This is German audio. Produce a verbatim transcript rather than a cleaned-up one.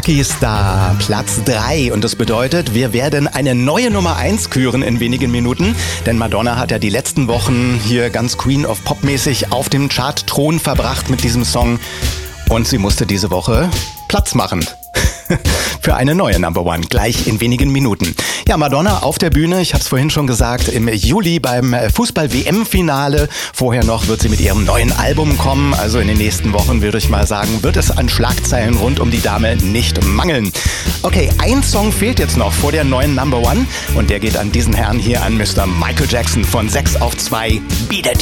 Star Platz drei und das bedeutet, wir werden eine neue Nummer eins küren in wenigen Minuten, denn Madonna hat ja die letzten Wochen hier ganz Queen of Pop mäßig auf dem Chart-Thron verbracht mit diesem Song und sie musste diese Woche Platz machen. Für eine neue Number One, gleich in wenigen Minuten. Ja, Madonna auf der Bühne, ich habe es vorhin schon gesagt, im Juli beim Fußball-W M-Finale. Vorher noch wird sie mit ihrem neuen Album kommen. Also in den nächsten Wochen, würde ich mal sagen, wird es an Schlagzeilen rund um die Dame nicht mangeln. Okay, ein Song fehlt jetzt noch vor der neuen Number One und der geht an diesen Herrn hier, an Mister Michael Jackson von sechs auf zwei. Beat It!